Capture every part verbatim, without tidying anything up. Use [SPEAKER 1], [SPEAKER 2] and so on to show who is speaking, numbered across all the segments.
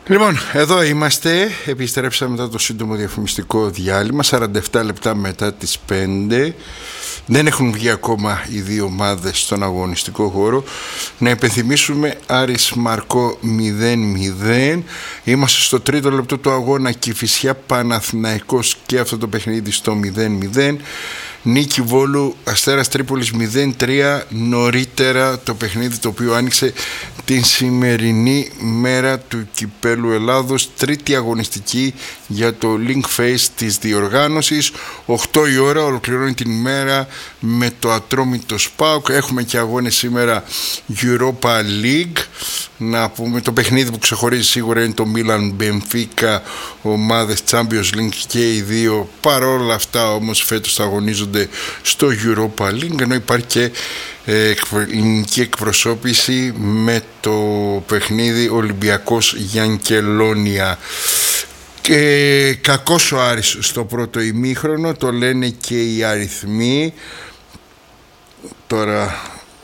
[SPEAKER 1] Λοιπόν, εδώ είμαστε. Επιστρέψαμε μετά το σύντομο διαφημιστικό διάλειμμα, σαράντα επτά λεπτά μετά τις πέντε. Δεν έχουν βγει ακόμα οι δύο ομάδες στον αγωνιστικό χώρο. Να υπενθυμίσουμε, Άρης Μαρκό μηδέν μηδέν. Είμαστε στο τρίτο λεπτό του αγώνα, Κηφισιά Παναθηναϊκός, και αυτό το παιχνίδι στο μηδέν μηδέν. Νίκη Βόλου Αστέρας Τρίπολης μηδέν τρία. Νωρίτερα το παιχνίδι το οποίο άνοιξε την σημερινή μέρα του Κυπέλλου Ελλάδος, τρίτη αγωνιστική για το Link Face της διοργάνωσης. οκτώ η ώρα ολοκληρώνει την ημέρα με το Ατρόμητο ΣΠΑΟΚ. Έχουμε και αγώνες σήμερα Europa League. Να πούμε, το παιχνίδι που ξεχωρίζει σίγουρα είναι το Milan Benfica, ομάδες Champions League και οι δύο. Παρόλα αυτά όμως φέτος θα αγωνίζονται στο Europa League, ενώ υπάρχει και ε, ελληνική εκπροσώπηση με το παιχνίδι Ολυμπιακός Γιανκελόνια. Και κακός ο Άρης στο πρώτο ημίχρονο, το λένε και οι αριθμοί. Τώρα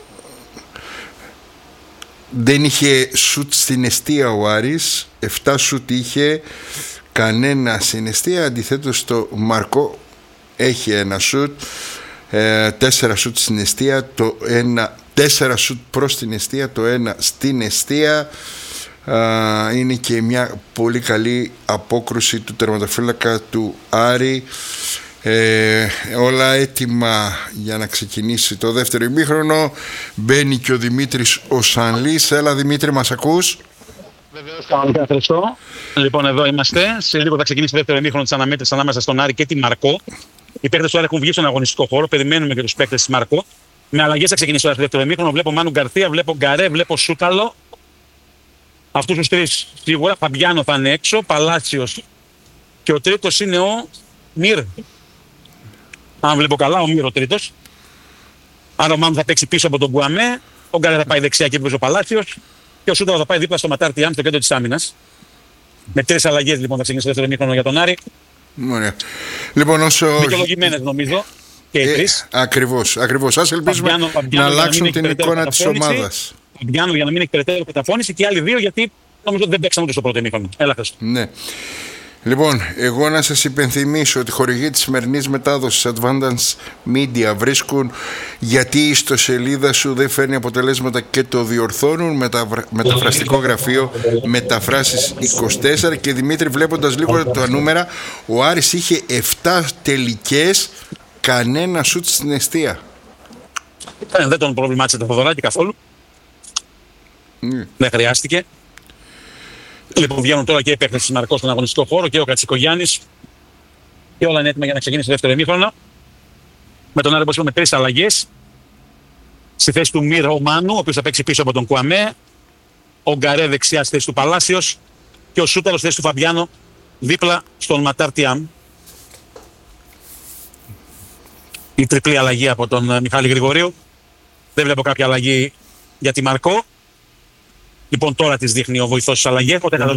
[SPEAKER 1] δεν είχε σουτ στην εστία ο Άρης, επτά σουτ είχε, κανένα στην εστία. Αντιθέτως το Μαρκό έχει ένα σουτ, ε, τέσσερα σουτ στην εστία, το ένα, τέσσερα σουτ προς την εστία, το ένα στην εστία. Uh, είναι και μια πολύ καλή απόκρουση του τερματοφύλακα του Άρη. ε, όλα έτοιμα για να ξεκινήσει το δεύτερο ημίχρονο. Μπαίνει και ο Δημήτρης ο Σανλής. Έλα Δημήτρη, μας ακούς?
[SPEAKER 2] Βεβαίως, κανονικά, ευχαριστώ. Λοιπόν, εδώ είμαστε. Σε λίγο θα ξεκινήσει το δεύτερο ημίχρονο της αναμέτρησης ανάμεσα στον Άρη και τη Μαρκό. Οι παίκτες του Άρη έχουν βγει στον αγωνιστικό χώρο. Περιμένουμε και τους παίκτες της Μαρκό. Με αλλαγές θα ξεκινήσει το δεύτερο ημίχρονο. Βλέπω Μάνου Γκαρθία, βλέπω Γκαρέ, βλέπω Σούταλο. Αυτούς τους τρεις σίγουρα. Φαμπιάνο θα είναι έξω, Παλάτσιος, και ο τρίτος είναι ο Μυρ. Αν βλέπω καλά, ο Μυρ ο τρίτος. Άρα ο Μάνου θα παίξει πίσω από τον Γκουαμέ, ο Γκαρέ θα πάει δεξιά και πίσω ο Παλάτσιος, και ο Σούταλο θα πάει δίπλα στο Ματάρτι Άμ, στο κέντρο της άμυνας. Με τρεις αλλαγές λοιπόν θα ξεκινήσει το δεύτερο ημίχρονο για τον Άρη.
[SPEAKER 1] Ωραία. Λοιπόν, όσο...
[SPEAKER 2] Δικαιολογημένες νομίζω και οι τρεις.
[SPEAKER 1] Ε, ακριβώς, ακριβώς. Ας ελπίζουμε Φαμπιάνο, Φαμπιάνο, να αλλάξουν την εικόνα της ομάδας.
[SPEAKER 2] Φαμπιάνο για να μην έχει περαιτέρω καταφώνηση, και οι άλλοι δύο γιατί νομίζω δεν παίξαν ούτε στο πρώτο ημίχρονο. Έλα, χθες.
[SPEAKER 1] Ναι. Λοιπόν, εγώ να σας υπενθυμίσω ότι οι χορηγοί της σημερινής μετάδοσης Advantage Media βρίσκουν γιατί η ιστοσελίδα σου δεν φέρνει αποτελέσματα και το διορθώνουν. Μεταφρα... Μεταφραστικό γραφείο Μεταφράσεις είκοσι τέσσερα. Και Δημήτρη, βλέποντας λίγο τα νούμερα, ο Άρης είχε επτά τελικές, κανένα σουτ στην εστία.
[SPEAKER 2] Ε, δεν τον προβλημάτισε το Θοδωράκη καθόλου. Mm. Δεν χρειάστηκε. Λοιπόν, βγαίνουν τώρα και οι παίκτες της Μαρκό στον αγωνιστικό χώρο, και ο Κατσικογιάννης, και όλα είναι έτοιμα για να ξεκινήσει το δεύτερο ημίχρονο. Με τον Άρη με τρεις αλλαγές. Στη θέση του Μυρ ο Μάνου, ο οποίος θα παίξει πίσω από τον Κουαμέ. Ο Γκαρέ δεξιά στη θέση του Παλάσιος. Και ο Σούταλος στη θέση του Φαμπιάνο δίπλα στον Ματάρτι Άμ. Η τριπλή αλλαγή από τον Μιχάλη Γρηγορίου. Δεν βλέπω κάποια αλλαγή για τη Μαρκό. Λοιπόν, τώρα τις δείχνει ο βοηθός της αλλαγές.